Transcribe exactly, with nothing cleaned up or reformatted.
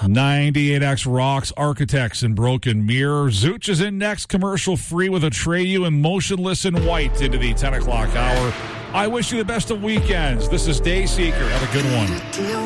ninety-eight X rocks Architects in Broken Mirror. Zooch is in next, commercial free with Atreyu and Motionless in White into the ten o'clock hour. I wish you the best of weekends. This is Day Seeker. Have a good one.